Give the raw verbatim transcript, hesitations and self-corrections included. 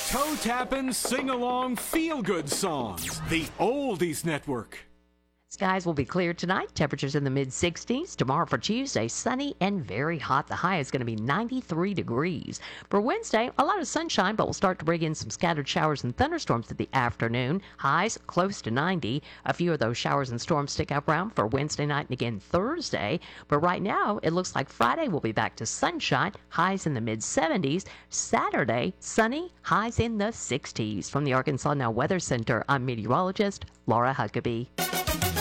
Toe-tapping, sing-along, feel-good songs. The Oldies Network. Skies will be clear tonight. Temperatures in the mid sixties. Tomorrow for Tuesday, sunny and very hot. The high is going to be ninety-three degrees. For Wednesday, a lot of sunshine, but we'll start to bring in some scattered showers and thunderstorms at the afternoon. Highs close to ninety. A few of those showers and storms stick out around for Wednesday night and again Thursday. But right now, it looks like Friday will be back to sunshine. Highs in the mid seventies. Saturday, sunny. Highs in the sixties. From the Arkansas Now Weather Center, I'm meteorologist Laura Huckabee.